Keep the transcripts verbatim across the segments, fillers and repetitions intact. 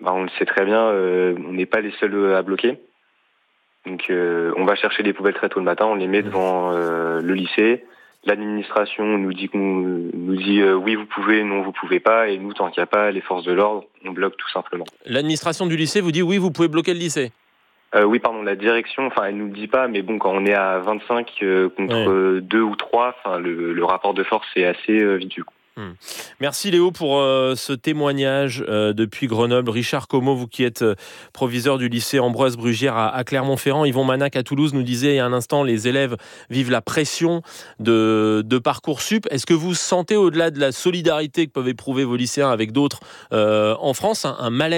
bah, on le sait très bien, euh, on n'est pas les seuls à bloquer. Donc euh, on va chercher les poubelles très tôt le matin, on les met devant euh, le lycée. L'administration nous dit qu'on nous dit euh, oui vous pouvez, non vous pouvez pas, et nous tant qu'il n'y a pas les forces de l'ordre, on bloque tout simplement. L'administration du lycée vous dit oui vous pouvez bloquer le lycée. Euh, oui pardon, la direction, enfin elle nous le dit pas, mais bon quand on est à vingt-cinq euh, contre Ouais. deux ou trois, enfin le, le rapport de force est assez euh, vite du coup. Hmm. Merci Léo pour euh, ce témoignage euh, depuis Grenoble. Richard Como, vous qui êtes euh, proviseur du lycée Ambroise Brugière à, à Clermont-Ferrand, Yvon Manac à Toulouse nous disait il y a un instant, les élèves vivent la pression de, de Parcoursup. Est-ce que vous sentez, au-delà de la solidarité que peuvent éprouver vos lycéens avec d'autres euh, en France, un, un malaise ?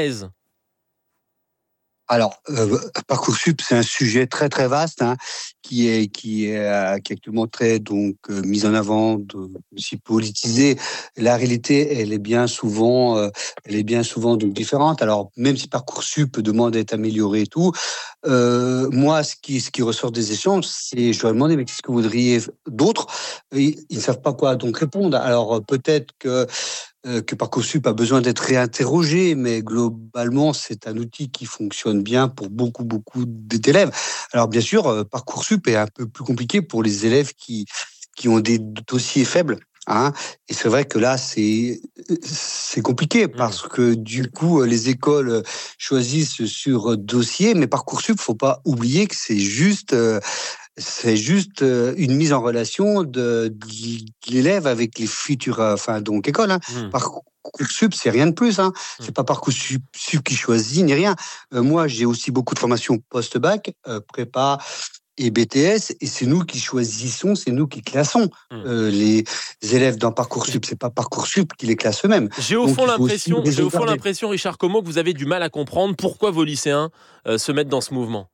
Alors, euh, Parcoursup, c'est un sujet très très vaste hein, qui est qui est, euh, qui est actuellement très donc euh, mis en avant, de, aussi politisé. La réalité, elle est bien souvent, euh, elle est bien souvent donc différente. Alors, même si Parcoursup demande d'être amélioré et tout, euh, moi, ce qui ce qui ressort des échanges, c'est je leur ai demandé mais qu'est-ce que vous voudriez d'autre. Ils, ils ne savent pas quoi donc répondre. Alors peut-être que euh, que Parcoursup a besoin d'être réinterrogé, mais globalement, c'est un outil qui fonctionne bien pour beaucoup, beaucoup d'élèves. Alors, bien sûr, euh, Parcoursup est un peu plus compliqué pour les élèves qui, qui ont des dossiers faibles. Hein, et c'est vrai que là, c'est c'est compliqué parce que du coup, les écoles choisissent sur dossier, mais Parcoursup, faut pas oublier que c'est juste euh, c'est juste euh, une mise en relation de, de l'élève avec les futures, euh, enfin donc écoles. Hein. Hmm. Parcoursup, c'est rien de plus. Hein. Hmm. C'est pas Parcoursup qui choisit ni rien. Euh, moi, j'ai aussi beaucoup de formations post-bac, euh, prépa et B T S, et c'est nous qui choisissons, c'est nous qui classons Hmm. euh, les élèves dans Parcoursup. C'est pas Parcoursup qui les classe eux-mêmes. J'ai au Donc, fond il faut aussi l'impression, j'ai au fond regarder. l'impression, Richard Como, que vous avez du mal à comprendre pourquoi vos lycéens euh, se mettent dans ce mouvement.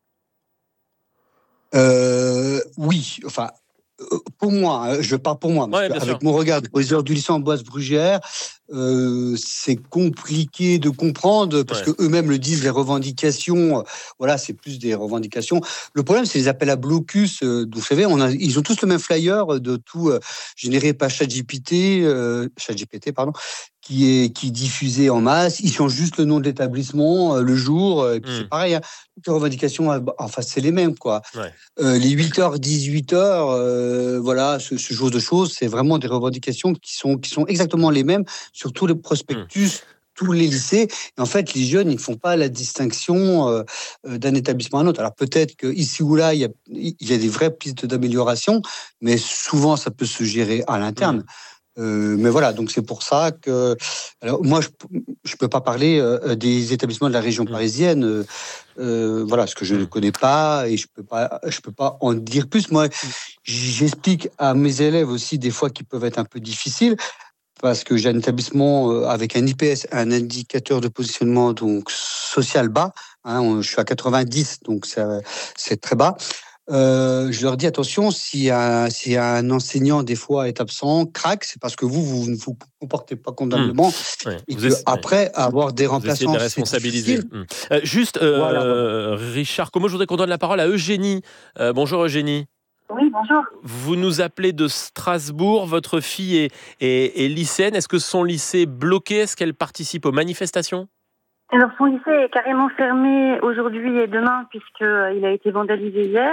Euh, oui, enfin, pour moi, hein, je parle pour moi, parce Ouais, bien sûr. qu'avec mon regard de proviseur du lycée Ambroise Brugière, euh, c'est compliqué de comprendre, parce Ouais. que eux-mêmes le disent, les revendications, euh, voilà, c'est plus des revendications. Le problème, c'est les appels à blocus. Euh, vous savez, on a, ils ont tous le même flyer de tout euh, généré par ChatGPT, euh, ChatGPT, pardon, qui est qui est diffusé en masse. Ils changent juste le nom de l'établissement, euh, le jour, euh, et puis Mm. c'est pareil. Hein. Toutes les revendications, euh, enfin, c'est les mêmes, quoi. Ouais. Euh, les huit heures, dix-huit heures, euh, voilà, ce, ce genre de choses, c'est vraiment des revendications qui sont, qui sont exactement les mêmes sur tous les Mm. prospectus, tous les lycées. Et en fait, les jeunes, ils ne font pas la distinction euh, d'un établissement à un autre. Alors peut-être qu'ici ou là, il y a, il y a des vraies pistes d'amélioration, mais souvent, ça peut se gérer à l'interne. Mm. Euh, mais voilà, donc c'est pour ça que. Alors moi, je je peux pas parler euh, des établissements de la région Mm. parisienne, euh, euh, voilà, ce que je Mm. ne connais pas et je peux pas, je peux pas en dire plus. Moi, j'explique à mes élèves aussi des fois qui peuvent être un peu difficiles parce que j'ai un établissement euh, avec un I P S, un indicateur de positionnement donc social bas. Hein, on- je suis à quatre-vingt-dix, donc ça, c'est très bas. Euh, je leur dis attention, si un, si un enseignant des fois est absent, craque, c'est parce que vous, vous ne vous comportez pas Mm. convenablement Ouais. et Vous que essa- ouais. après avoir des Vous essayez de remplaçants, les c'est responsabiliser. difficile. Mm. Euh, juste, Voilà, voilà. euh, Richard Como, je voudrais qu'on donne la parole à Eugénie. Euh, bonjour Eugénie. Oui, bonjour. Vous nous appelez de Strasbourg. Votre fille est, est, est lycéenne. Est-ce que son lycée est bloqué ? Est-ce qu'elle participe aux manifestations ? Alors, son lycée est carrément fermé aujourd'hui et demain puisqu'il a été vandalisé hier.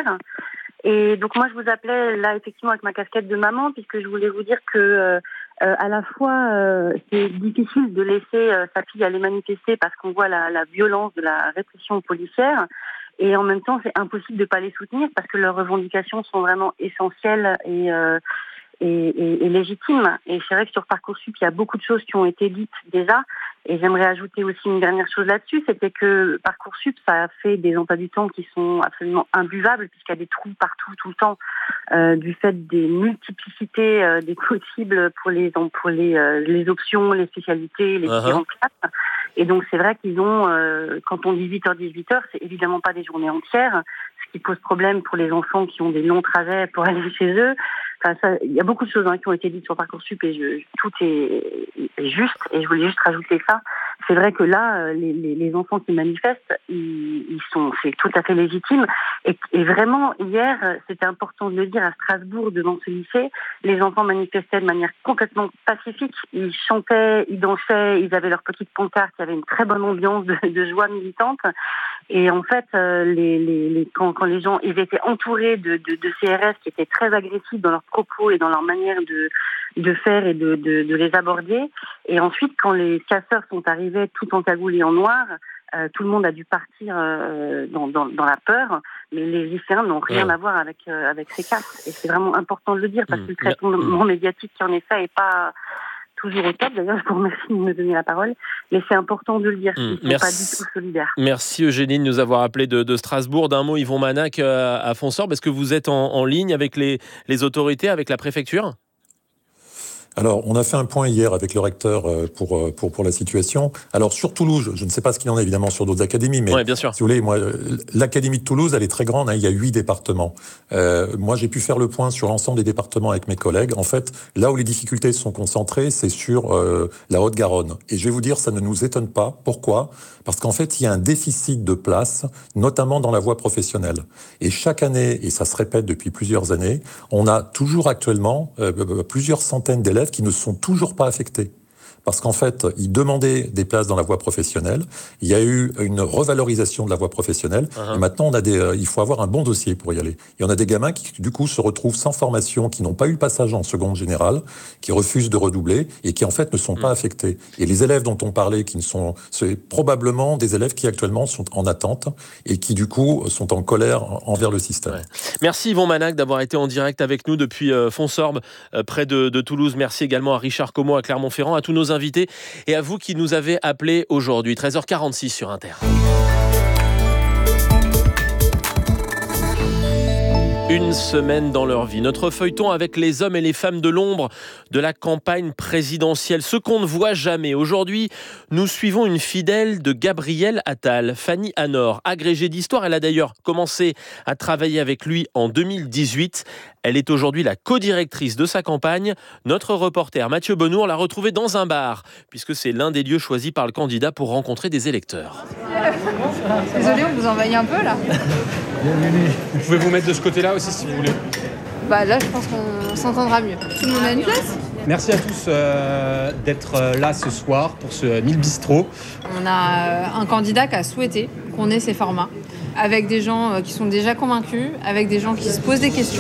Et donc, moi, je vous appelais là, effectivement, avec ma casquette de maman, puisque je voulais vous dire que, euh, euh, à la fois, euh, c'est difficile de laisser euh, sa fille aller manifester parce qu'on voit la, la violence de la répression policière. Et en même temps, c'est impossible de ne pas les soutenir parce que leurs revendications sont vraiment essentielles et... Euh, Et, et, et légitime. Et c'est vrai que sur Parcoursup, il y a beaucoup de choses qui ont été dites déjà. Et j'aimerais ajouter aussi une dernière chose là-dessus, c'était que Parcoursup, ça a fait des emplois du temps qui sont absolument imbuvables, puisqu'il y a des trous partout, tout le temps, euh, du fait des multiplicités euh, des possibles pour les pour les, euh, les options, les spécialités, les Uh-huh. différentes classes. Et donc c'est vrai qu'ils ont, euh, quand on dit huit heures, dix-huit heures, c'est évidemment pas des journées entières, ce qui pose problème pour les enfants qui ont des longs trajets pour aller chez eux. Enfin, ça, il y a beaucoup de choses hein, qui ont été dites sur Parcoursup et je, tout est, est juste. Et je voulais juste rajouter ça. c'est vrai que là, les, les, les enfants qui manifestent, ils, ils sont, c'est tout à fait légitime. Et, et vraiment, hier, c'était important de le dire, à Strasbourg, devant ce lycée, les enfants manifestaient de manière complètement pacifique. Ils chantaient, ils dansaient, ils avaient leur petite pancarte, il y avait une très bonne ambiance de, de joie militante. Et en fait, euh, les, les, les, quand, quand les gens, ils étaient entourés de, de, de C R S qui étaient très agressifs dans leurs propos et dans leur manière de, de faire et de, de, de les aborder. Et ensuite, quand les casseurs sont arrivés tout encagoulés en noir, euh, tout le monde a dû partir euh, dans, dans, dans la peur. Mais les lycéens n'ont rien ouais. à voir avec, euh, avec ces casses. Et c'est vraiment important de le dire parce mmh. que le traitement mmh. médiatique qui en est fait n'est pas toujours au top. D'ailleurs, je vous remercie de me donner la parole. Mais c'est important de le dire. Ils ne sont Merci. pas du tout solidaires. Merci Eugénie de nous avoir appelé de, de Strasbourg. D'un mot, Yvon Manac à, à Fonsorbe. Est-ce que vous êtes en, en ligne avec les, les autorités, avec la préfecture ? Alors, on a fait un point hier avec le recteur pour pour pour la situation. Alors sur Toulouse, je ne sais pas ce qu'il en est évidemment sur d'autres académies, mais ouais, bien sûr. si vous voulez, moi, l'académie de Toulouse, elle est très grande. Hein, il y a huit départements. Euh, moi, j'ai pu faire le point sur l'ensemble des départements avec mes collègues. En fait, là où les difficultés sont concentrées, c'est sur euh, la Haute-Garonne. Et je vais vous dire, ça ne nous étonne pas. Pourquoi ? Parce qu'en fait, il y a un déficit de place, notamment dans la voie professionnelle. Et chaque année, et ça se répète depuis plusieurs années, on a toujours actuellement euh, plusieurs centaines d'élèves qui ne sont toujours pas affectés. Parce qu'en fait, ils demandaient des places dans la voie professionnelle. Il y a eu une revalorisation de la voie professionnelle. Uh-huh. Et maintenant, on a des, euh, il faut avoir un bon dossier pour y aller. Et on a des gamins qui, du coup, se retrouvent sans formation, qui n'ont pas eu le passage en seconde générale, qui refusent de redoubler et qui, en fait, ne sont mmh. pas affectés. Et les élèves dont on parlait, qui ne sont, c'est probablement des élèves qui, actuellement, sont en attente et qui, du coup, sont en colère envers le système. Ouais. Merci Yvon Manac d'avoir été en direct avec nous depuis euh, Fonsorbe, euh, près de, de Toulouse. Merci également à Richard Como à Clermont-Ferrand, à tous nos invités et à vous qui nous avez appelés aujourd'hui. treize heures quarante-six sur Inter. Une semaine dans leur vie. Notre feuilleton avec les hommes et les femmes de l'ombre de la campagne présidentielle. Ce qu'on ne voit jamais. Aujourd'hui, nous suivons une fidèle de Gabriel Attal, Fanny Anor. Agrégée d'histoire, elle a d'ailleurs commencé à travailler avec lui en deux mille dix-huit. Elle est aujourd'hui la co-directrice de sa campagne. Notre reporter Mathieu Benour l'a retrouvée dans un bar, puisque c'est l'un des lieux choisis par le candidat pour rencontrer des électeurs. Désolé, on vous envahit un peu là. Bienvenue. Vous pouvez vous mettre de ce côté-là aussi si vous voulez. Bah là, je pense qu'on s'entendra mieux. Tout le monde a une place ? Merci à tous euh, d'être là ce soir pour ce Mille Bistrot. On a un candidat qui a souhaité qu'on ait ces formats, avec des gens qui sont déjà convaincus, avec des gens qui se posent des questions.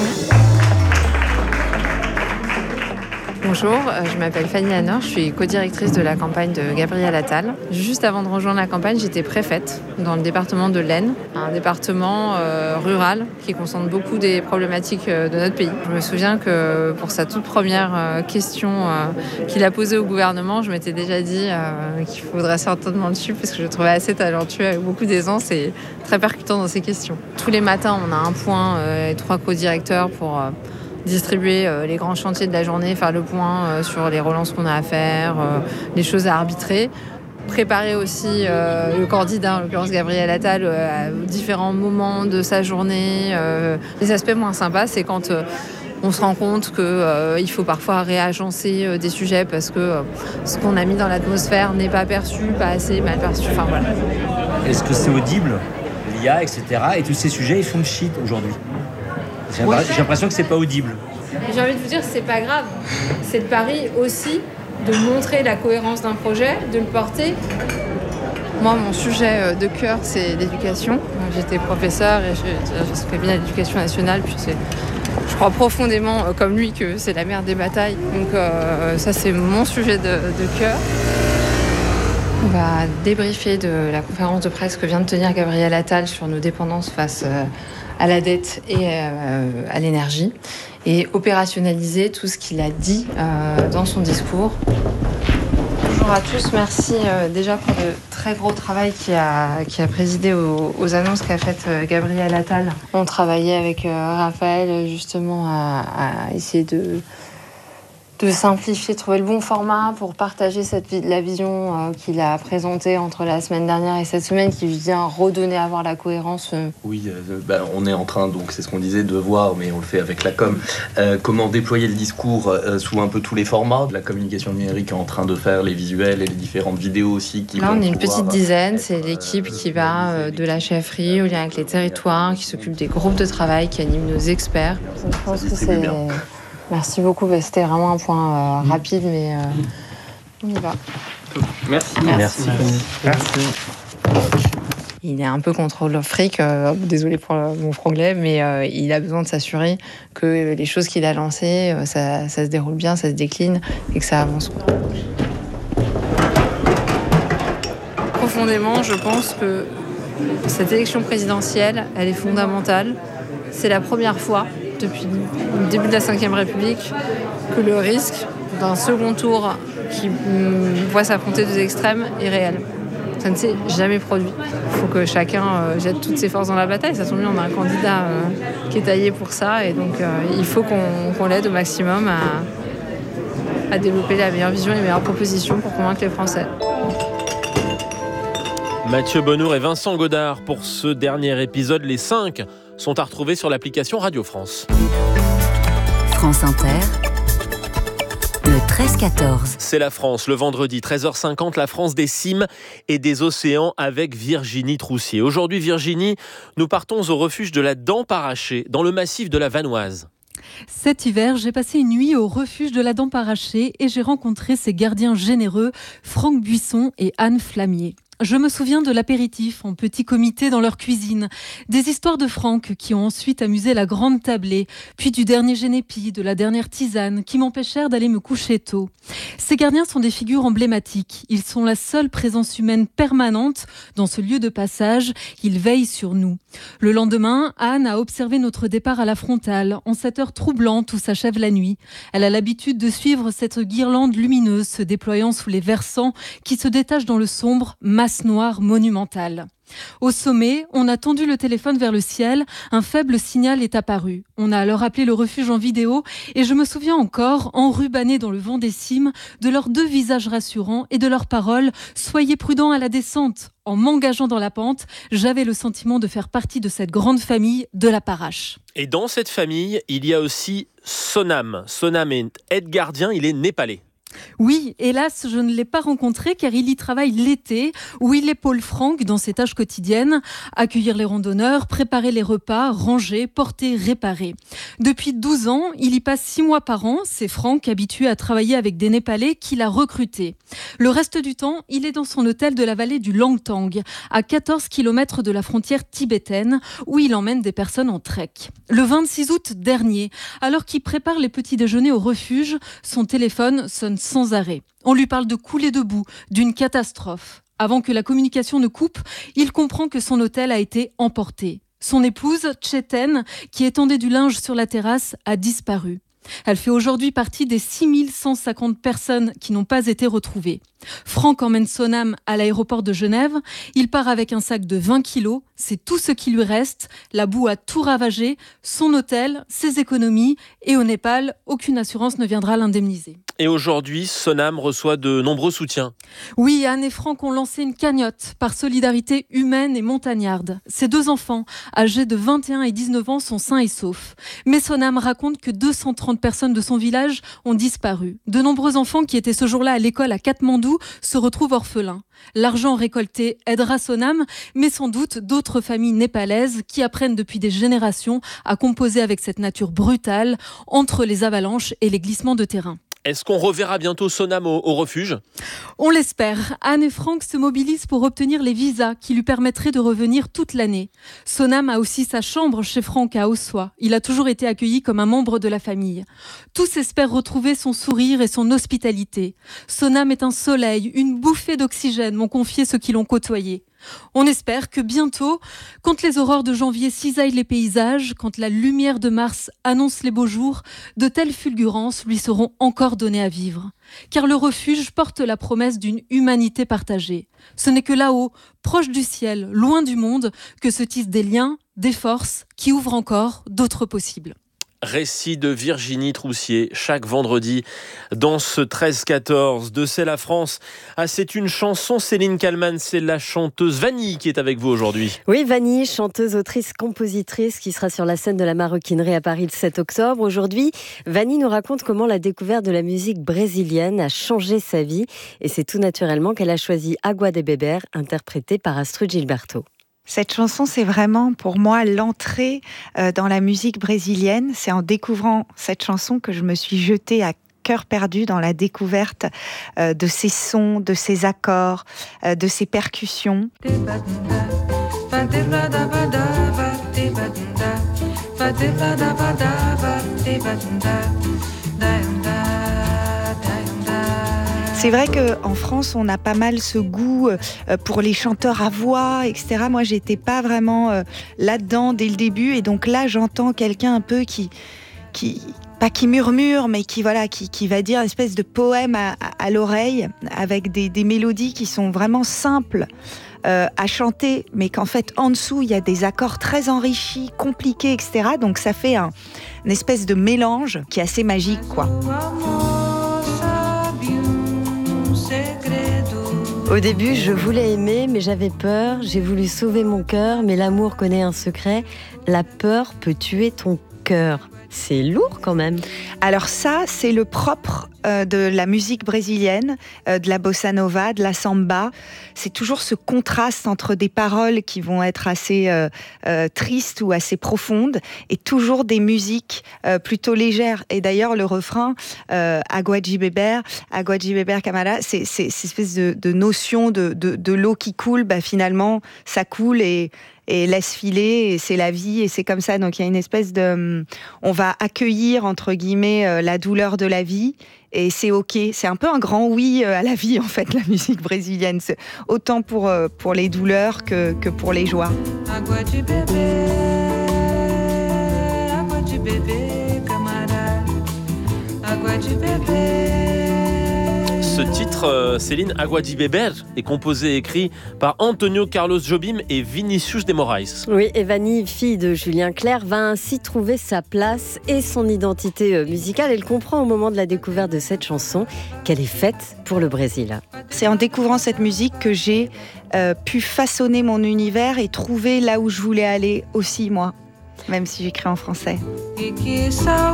Bonjour, je m'appelle Fanny Anor, je suis co-directrice de la campagne de Gabriel Attal. Juste avant de rejoindre la campagne, j'étais préfète dans le département de l'Aisne, un département euh, rural qui concentre beaucoup des problématiques de notre pays. Je me souviens que pour sa toute première euh, question euh, qu'il a posée au gouvernement, je m'étais déjà dit euh, qu'il faudrait certainement le suivre parce que je le trouvais assez talentueux avec beaucoup d'aisance et très percutant dans ses questions. Tous les matins, on a un point, euh, et trois co-directeurs pour... Euh, distribuer euh, les grands chantiers de la journée, faire le point euh, sur les relances qu'on a à faire, euh, les choses à arbitrer. Préparer aussi euh, le candidat, en l'occurrence Gabriel Attal, euh, aux différents moments de sa journée. Euh, les aspects moins sympas, c'est quand euh, on se rend compte qu'il euh, faut parfois réagencer euh, des sujets parce que euh, ce qu'on a mis dans l'atmosphère n'est pas perçu, pas assez mal perçu. Enfin, voilà. Est-ce que c'est audible, l'I A, et cetera. Et tous ces sujets, ils font le shit aujourd'hui. J'ai l'impression que c'est pas audible. J'ai envie de vous dire que c'est pas grave. C'est le pari aussi de montrer la cohérence d'un projet, de le porter. Moi, mon sujet de cœur, c'est l'éducation. J'étais professeure et j'ai fait bien l'éducation nationale. Puis c'est, je crois profondément, comme lui, que c'est la mère des batailles. Donc euh, ça, c'est mon sujet de, de cœur. On va débriefer de la conférence de presse que vient de tenir Gabriel Attal sur nos dépendances face euh, à la dette et euh, à l'énergie et opérationnaliser tout ce qu'il a dit euh, dans son discours. Bonjour à tous, merci euh, déjà pour le très gros travail qui a, qui a présidé aux, aux annonces qu'a faites euh, Gabriel Attal. On travaillait avec euh, Raphaël justement à, à essayer de de simplifier, trouver le bon format pour partager cette, la vision euh, qu'il a présentée entre la semaine dernière et cette semaine, qui vient redonner à voir la cohérence. Euh. Oui, euh, bah, on est en train, donc c'est ce qu'on disait, de voir, mais on le fait avec la com, euh, comment déployer le discours euh, sous un peu tous les formats. La communication numérique est en train de faire les visuels et les différentes vidéos aussi. Qui Là, on est une pouvoir, petite dizaine, c'est euh, l'équipe qui va euh, de la chefferie au lien avec les territoires, qui s'occupe des groupes de travail, qui anime nos experts. Je pense que c'est... Bien. Merci beaucoup, c'était vraiment un point euh, rapide, mais euh, on y va. Merci. Merci. Merci. Merci. Il est un peu contre le fric, euh, désolé pour mon franglais, mais euh, il a besoin de s'assurer que les choses qu'il a lancées, euh, ça, ça se déroule bien, ça se décline et que ça avance. Profondément, je pense que cette élection présidentielle, elle est fondamentale. C'est la première fois depuis le début de la cinquième République que le risque d'un second tour qui voit s'affronter deux extrêmes est réel. Ça ne s'est jamais produit. Il faut que chacun euh, jette toutes ses forces dans la bataille. Ça tombe bien, on a un candidat euh, qui est taillé pour ça, et donc euh, il faut qu'on, qu'on l'aide au maximum à, à développer la meilleure vision et les meilleures propositions pour convaincre les Français. Mathieu Bonnour et Vincent Godard pour ce dernier épisode. Les cinq sont à retrouver sur l'application Radio France. France Inter, le treize quatorze. C'est la France, le vendredi, treize heures cinquante, la France des cimes et des océans avec Virginie Troussier. Aujourd'hui, Virginie, nous partons au refuge de la Dent-Parachée, dans le massif de la Vanoise. Cet hiver, j'ai passé une nuit au refuge de la Dent-Parachée et j'ai rencontré ses gardiens généreux, Franck Buisson et Anne Flamier. Je me souviens de l'apéritif en petit comité dans leur cuisine, des histoires de Franck qui ont ensuite amusé la grande tablée, puis du dernier génépi, de la dernière tisane qui m'empêchèrent d'aller me coucher tôt. Ces gardiens sont des figures emblématiques. Ils sont la seule présence humaine permanente dans ce lieu de passage. Ils veillent sur nous. Le lendemain, Anne a observé notre départ à la frontale, en cette heure troublante où s'achève la nuit. Elle a l'habitude de suivre cette guirlande lumineuse se déployant sous les versants qui se détachent dans le sombre, masse noire monumentale. Au sommet, on a tendu le téléphone vers le ciel, un faible signal est apparu. On a alors appelé le refuge en vidéo et je me souviens encore, enrubanné dans le vent des cimes, de leurs deux visages rassurants et de leurs paroles « Soyez prudents à la descente ». En m'engageant dans la pente, j'avais le sentiment de faire partie de cette grande famille de la Parache. Et dans cette famille, il y a aussi Sonam. Sonam est aide-gardien, il est népalais. Oui, hélas, je ne l'ai pas rencontré car il y travaille l'été, où il épaule Franck dans ses tâches quotidiennes, accueillir les randonneurs, préparer les repas, ranger, porter, réparer. Depuis douze ans, il y passe six mois par an. C'est Franck, habitué à travailler avec des Népalais, qui l'a recruté. Le reste du temps, il est dans son hôtel de la vallée du Langtang, à quatorze kilomètres de la frontière tibétaine, où il emmène des personnes en trek. Le vingt-six août dernier, alors qu'il prépare les petits déjeuners au refuge, son téléphone sonne sans arrêt. On lui parle de couler debout, d'une catastrophe. Avant que la communication ne coupe, il comprend que son hôtel a été emporté. Son épouse, Chetan, qui étendait du linge sur la terrasse, a disparu. Elle fait aujourd'hui partie des six mille cent cinquante personnes qui n'ont pas été retrouvées. Franck emmène Sonam à l'aéroport de Genève. Il part avec un sac de vingt kilos. C'est tout ce qui lui reste. La boue a tout ravagé. Son hôtel, ses économies. Et au Népal, aucune assurance ne viendra l'indemniser. Et aujourd'hui, Sonam reçoit de nombreux soutiens. Oui, Anne et Franck ont lancé une cagnotte par solidarité humaine et montagnarde. Ses deux enfants, âgés de vingt et un et dix-neuf ans, sont sains et saufs. Mais Sonam raconte que deux cent trente personnes de son village ont disparu. De nombreux enfants qui étaient ce jour-là à l'école à Katmandou se retrouvent orphelins. L'argent récolté aidera Sonam, mais sans doute d'autres familles népalaises qui apprennent depuis des générations à composer avec cette nature brutale entre les avalanches et les glissements de terrain. Est-ce qu'on reverra bientôt Sonam au, au refuge ? On l'espère. Anne et Franck se mobilisent pour obtenir les visas qui lui permettraient de revenir toute l'année. Sonam a aussi sa chambre chez Franck à Ossois. Il a toujours été accueilli comme un membre de la famille. Tous espèrent retrouver son sourire et son hospitalité. Sonam est un soleil, une bouffée d'oxygène, m'ont confié ceux qui l'ont côtoyé. On espère que bientôt, quand les aurores de janvier cisaillent les paysages, quand la lumière de Mars annonce les beaux jours, de telles fulgurances lui seront encore données à vivre. Car le refuge porte la promesse d'une humanité partagée. Ce n'est que là-haut, proche du ciel, loin du monde, que se tissent des liens, des forces qui ouvrent encore d'autres possibles. Récit de Virginie Troussier, chaque vendredi dans ce treize quatorze de C'est la France. Ah, c'est une chanson, Céline Kallmann, c'est la chanteuse Vanille qui est avec vous aujourd'hui. Oui, Vanille, chanteuse, autrice, compositrice qui sera sur la scène de la Maroquinerie à Paris le sept octobre. Aujourd'hui, Vanille nous raconte comment la découverte de la musique brésilienne a changé sa vie et c'est tout naturellement qu'elle a choisi Água de Beber, interprétée par Astrud Gilberto. Cette chanson, c'est vraiment pour moi l'entrée dans la musique brésilienne. C'est en découvrant cette chanson que je me suis jetée à cœur perdu dans la découverte de ses sons, de ses accords, de ses percussions. C'est vrai qu'en France, on a pas mal ce goût pour les chanteurs à voix, et cetera. Moi, j'étais pas vraiment là-dedans dès le début. Et donc là, j'entends quelqu'un un peu qui... qui pas qui murmure, mais qui, voilà, qui, qui va dire une espèce de poème à, à, à l'oreille, avec des, des mélodies qui sont vraiment simples euh, à chanter, mais qu'en fait, en dessous, il y a des accords très enrichis, compliqués, et cetera. Donc ça fait un, une espèce de mélange qui est assez magique, quoi. Au début, je voulais aimer, mais j'avais peur. J'ai voulu sauver mon cœur, mais l'amour connaît un secret. La peur peut tuer ton cœur. C'est lourd quand même. Alors ça, c'est le propre euh, de la musique brésilienne, euh, de la bossa nova, de la samba. C'est toujours ce contraste entre des paroles qui vont être assez euh, euh, tristes ou assez profondes et toujours des musiques euh, plutôt légères. Et d'ailleurs, le refrain euh, Água de Beber, Água de Beber Camara, c'est, c'est, c'est cette espèce de, de notion de, de, de l'eau qui coule. Bah, finalement, ça coule et et laisse filer, et c'est la vie, et c'est comme ça. Donc il y a une espèce de... On va accueillir, entre guillemets, la douleur de la vie, et c'est ok. C'est un peu un grand oui à la vie, en fait, la musique brésilienne. C'est autant pour, pour les douleurs que, que pour les joies. Água de beber, água de beber, camarada, água de beber. Ce titre, Céline, Água de Beber, est composé et écrit par Antonio Carlos Jobim et Vinicius de Moraes. Oui, et Vanille, fille de Julien Clerc, va ainsi trouver sa place et son identité musicale. Elle comprend au moment de la découverte de cette chanson qu'elle est faite pour le Brésil. C'est en découvrant cette musique que j'ai euh, pu façonner mon univers et trouver là où je voulais aller aussi, moi, même si j'écris en français. Et qui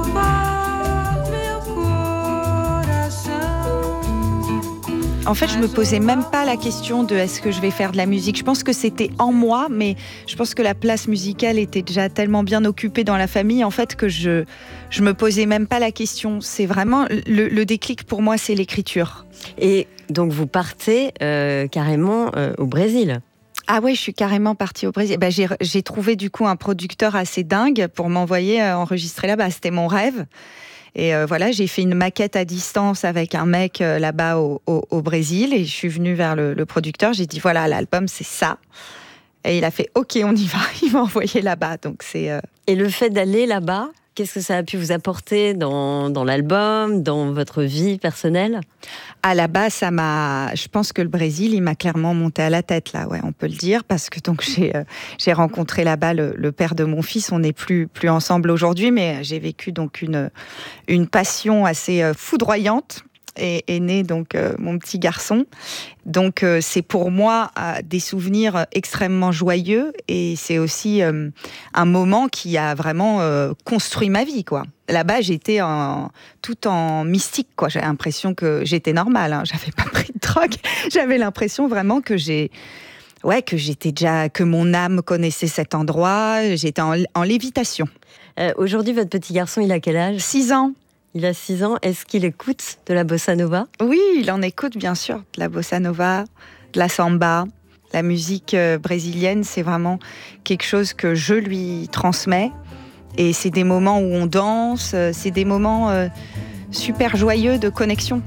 En fait, je me posais même pas la question de est-ce que je vais faire de la musique. Je pense que c'était en moi, mais je pense que la place musicale était déjà tellement bien occupée dans la famille, en fait, que je je me posais même pas la question. C'est vraiment le, le déclic pour moi, c'est l'écriture. Et donc vous partez euh, carrément euh, au Brésil. Ah ouais, je suis carrément partie au Brésil. Ben, j'ai, j'ai trouvé du coup un producteur assez dingue pour m'envoyer euh, enregistrer là-bas. C'était mon rêve. Et euh, voilà, j'ai fait une maquette à distance avec un mec euh, là-bas au, au, au Brésil et je suis venue vers le, le producteur. J'ai dit voilà, l'album c'est ça. Et il a fait ok, on y va. Il m'a envoyé là-bas. Donc c'est. Euh... Et le fait d'aller là-bas, qu'est-ce que ça a pu vous apporter dans, dans l'album, dans votre vie personnelle ? À la base, ça m'a. Je pense que le Brésil, il m'a clairement monté à la tête là, ouais, on peut le dire, parce que donc j'ai euh, j'ai rencontré là-bas le, le père de mon fils. On n'est plus plus ensemble aujourd'hui, mais j'ai vécu donc une une passion assez euh, foudroyante. Et est né donc euh, mon petit garçon. Donc euh, c'est pour moi euh, des souvenirs extrêmement joyeux et c'est aussi euh, un moment qui a vraiment euh, construit ma vie, quoi. Là-bas, j'étais en, tout en mystique, quoi. J'avais l'impression que j'étais normale, hein. J'avais pas pris de drogue. J'avais l'impression vraiment que j'ai ouais que j'étais déjà que mon âme connaissait cet endroit. J'étais en, en lévitation. Euh, aujourd'hui, votre petit garçon, il a quel âge ? Six ans. Il a six ans. Est-ce qu'il écoute de la bossa nova ? Oui, il en écoute, bien sûr. De la bossa nova, de la samba. La musique brésilienne, c'est vraiment quelque chose que je lui transmets. Et c'est des moments où on danse, c'est des moments euh, super joyeux de connexion.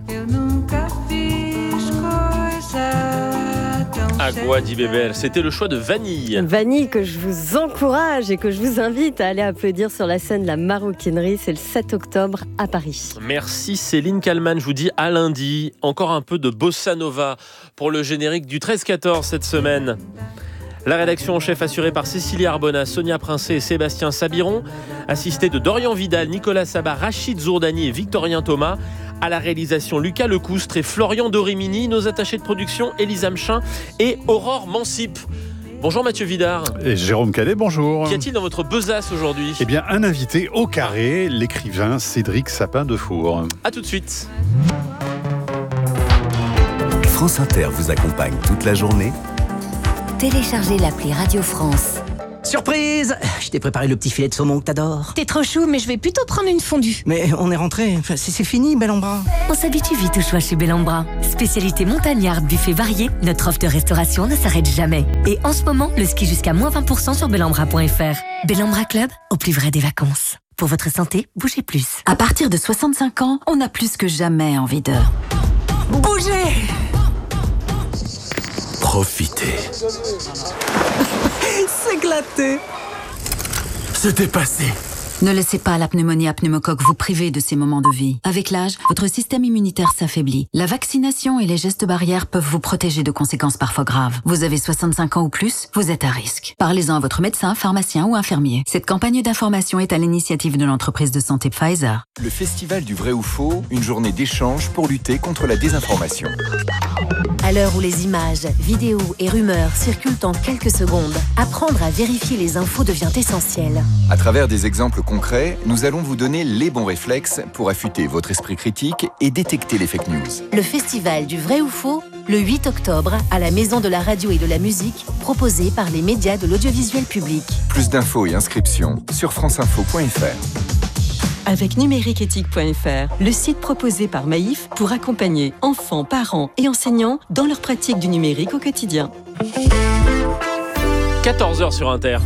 Água de Beber, c'était le choix de Vanille. Vanille que je vous encourage et que je vous invite à aller applaudir sur la scène de la Maroquinerie. C'est le sept octobre à Paris. Merci Céline Kallmann, je vous dis à lundi. Encore un peu de bossa nova pour le générique du treize quatorze cette semaine. La rédaction en chef assurée par Cécilia Arbona, Sonia Princet et Sébastien Sabiron, assistés de Dorian Vidal, Nicolas Sabat, Rachid Zourdani et Victorien Thomas. À la réalisation, Lucas Lecoustre et Florian Dorimini. Nos attachés de production, Élisa Mchin et Aurore Mansip. Bonjour Mathieu Vidard. Et Jérôme Cadet, bonjour. Qu'y a-t-il dans votre besace aujourd'hui ? Eh bien, un invité au carré, l'écrivain Cédric Sapin-Defour. A tout de suite. France Inter vous accompagne toute la journée. Téléchargez l'appli Radio France. Surprise! Je t'ai préparé le petit filet de saumon que t'adores. T'es trop chou, mais je vais plutôt prendre une fondue. Mais on est rentré, c'est, c'est fini, Bellambra. On s'habitue vite au choix chez Bellambra. Spécialité montagnarde, buffet varié, notre offre de restauration ne s'arrête jamais. Et en ce moment, le ski jusqu'à moins vingt pour cent sur bellambra point f r. Bellambra Club, au plus vrai des vacances. Pour votre santé, bougez plus. À partir de soixante-cinq ans, on a plus que jamais envie de... bouger! Profitez. S'éclater. Se dépasser. Ne laissez pas la pneumonie à pneumocoque vous priver de ces moments de vie. Avec l'âge, votre système immunitaire s'affaiblit. La vaccination et les gestes barrières peuvent vous protéger de conséquences parfois graves. Vous avez soixante-cinq ans ou plus, vous êtes à risque. Parlez-en à votre médecin, pharmacien ou infirmier. Cette campagne d'information est à l'initiative de l'entreprise de santé Pfizer. Le Festival du vrai ou faux, une journée d'échange pour lutter contre la désinformation. À l'heure où les images, vidéos et rumeurs circulent en quelques secondes, apprendre à vérifier les infos devient essentiel. À travers des exemples concrets, nous allons vous donner les bons réflexes pour affûter votre esprit critique et détecter les fake news. Le Festival du vrai ou faux, le huit octobre, à la Maison de la Radio et de la Musique, proposé par les médias de l'audiovisuel public. Plus d'infos et inscriptions sur franceinfo point f r. Avec numérique éthique point f r, le site proposé par Maïf pour accompagner enfants, parents et enseignants dans leur pratique du numérique au quotidien. quatorze heures sur Inter.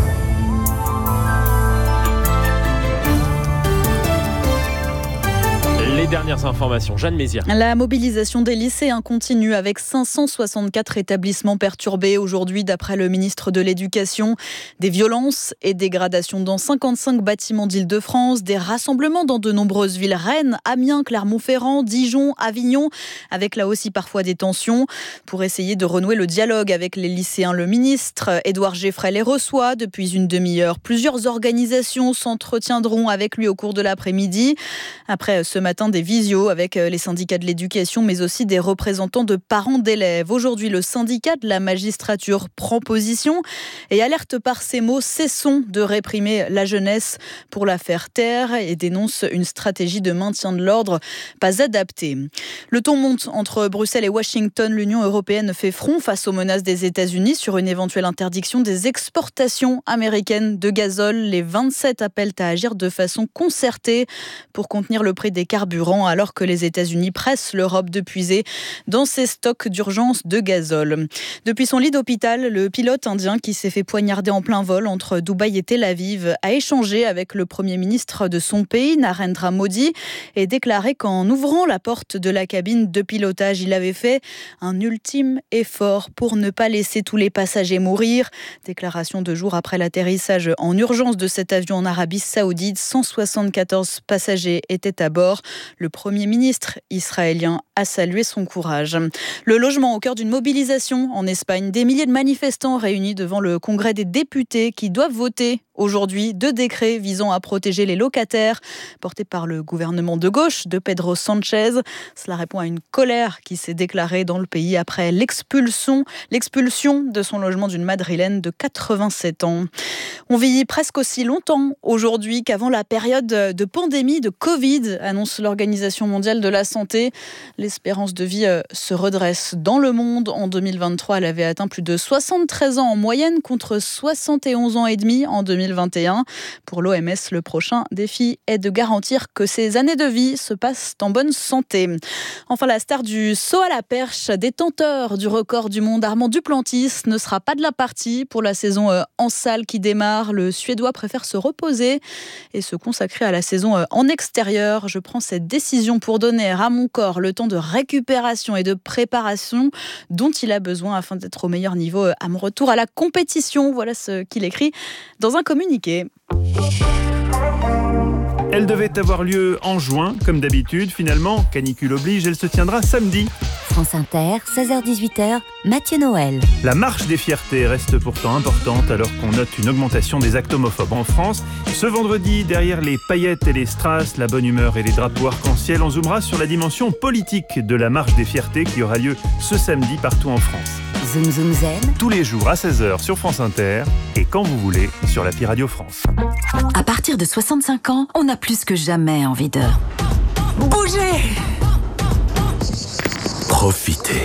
Les dernières informations, Jeanne Mézières. La mobilisation des lycéens continue avec cinq cent soixante-quatre établissements perturbés aujourd'hui d'après le ministre de l'Éducation. Des violences et dégradations dans cinquante-cinq bâtiments d'Île-de-France, des rassemblements dans de nombreuses villes, Rennes, Amiens, Clermont-Ferrand, Dijon, Avignon, avec là aussi parfois des tensions. Pour essayer de renouer le dialogue avec les lycéens, le ministre Édouard Geffray les reçoit depuis une demi-heure. Plusieurs organisations s'entretiendront avec lui au cours de l'après-midi. Après ce matin, des visios avec les syndicats de l'éducation, mais aussi des représentants de parents d'élèves. Aujourd'hui, le syndicat de la magistrature prend position et alerte par ces mots: cessons de réprimer la jeunesse pour la faire taire, et dénonce une stratégie de maintien de l'ordre pas adaptée. Le ton monte entre Bruxelles et Washington. L'Union européenne fait front face aux menaces des États-Unis sur une éventuelle interdiction des exportations américaines de gazole. Les vingt-sept appellent à agir de façon concertée pour contenir le prix des carburants, alors que les États-Unis pressent l'Europe de puiser dans ses stocks d'urgence de gazole. Depuis son lit d'hôpital, le pilote indien qui s'est fait poignarder en plein vol entre Dubaï et Tel Aviv a échangé avec le Premier ministre de son pays, Narendra Modi, et déclaré qu'en ouvrant la porte de la cabine de pilotage, il avait fait un ultime effort pour ne pas laisser tous les passagers mourir. Déclaration deux jours après l'atterrissage en urgence de cet avion en Arabie Saoudite. cent soixante-quatorze passagers étaient à bord. Le Premier ministre israélien a salué son courage. Le logement au cœur d'une mobilisation en Espagne. Des milliers de manifestants réunis devant le Congrès des députés qui doivent voter aujourd'hui deux décrets visant à protéger les locataires, portés par le gouvernement de gauche de Pedro Sánchez. Cela répond à une colère qui s'est déclarée dans le pays après l'expulsion, l'expulsion de son logement d'une Madrilène de quatre-vingt-sept ans. On vit presque aussi longtemps aujourd'hui qu'avant la période de pandémie de Covid, annonce l'Organisation mondiale de la santé. L'espérance de vie se redresse dans le monde. En deux mille vingt-trois, elle avait atteint plus de soixante-treize ans en moyenne contre soixante et onze ans et demi en deux mille vingt et un. Pour l'O M S, le prochain défi est de garantir que ces années de vie se passent en bonne santé. Enfin, la star du saut à la perche, détenteur du record du monde, Armand Duplantis, ne sera pas de la partie pour la saison en salle qui démarre. Le Suédois préfère se reposer et se consacrer à la saison en extérieur. Je prends cette décision pour donner à mon corps le temps de récupération et de préparation dont il a besoin afin d'être au meilleur niveau à mon retour à la compétition. Voilà ce qu'il écrit dans un communiqué. Elle devait avoir lieu en juin, comme d'habitude. Finalement, canicule oblige, elle se tiendra samedi. France Inter, seize heures dix-huit heures, Mathieu Noël. La marche des fiertés reste pourtant importante alors qu'on note une augmentation des actes homophobes en France. Ce vendredi, derrière les paillettes et les strass, la bonne humeur et les drapeaux arc-en-ciel, on zoomera sur la dimension politique de la marche des fiertés qui aura lieu ce samedi partout en France. Zoom Zoom Zen. Tous les jours à seize heures sur France Inter et quand vous voulez sur l'appli Radio France. À partir de soixante-cinq ans, on a plus que jamais envie de bouger. Profitez.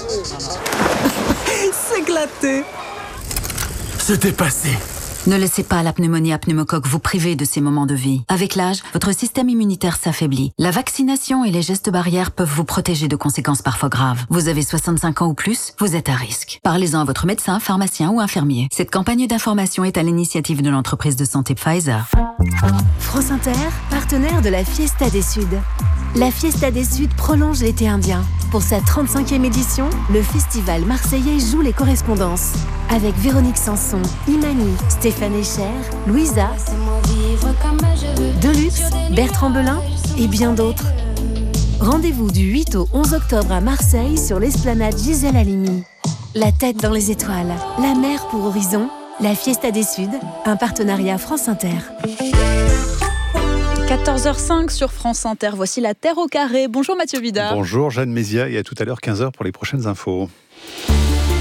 S'éclater. Se dépasser. Ne laissez pas la pneumonie à pneumocoque vous priver de ces moments de vie. Avec l'âge, votre système immunitaire s'affaiblit. La vaccination et les gestes barrières peuvent vous protéger de conséquences parfois graves. Vous avez soixante-cinq ans ou plus, vous êtes à risque. Parlez-en à votre médecin, pharmacien ou infirmier. Cette campagne d'information est à l'initiative de l'entreprise de santé Pfizer. France Inter, partenaire de la Fiesta des Suds. La Fiesta des Suds prolonge l'été indien. Pour sa trente-cinquième édition, le festival marseillais joue les correspondances. Avec Véronique Sanson, Imani, Stéphane Echer, Louisa, Deluxe, Bertrand Belin et bien d'autres. Rendez-vous du huit au onze octobre à Marseille sur l'esplanade Gisèle Halimi. La tête dans les étoiles, la mer pour horizon, la Fiesta des Suds, un partenariat France Inter. quatorze heures cinq sur France Inter, voici la Terre au carré. Bonjour Mathieu Vidard. Bonjour Jeanne Mézia et à tout à l'heure quinze heures pour les prochaines infos.